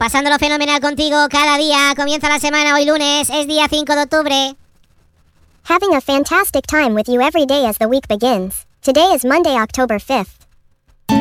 pasándolo fenomenal contigo cada día. Comienza la semana, hoy lunes, es día 5 de octubre. Having a fantastic time with you every day as the week begins. Today is Monday, October 5th.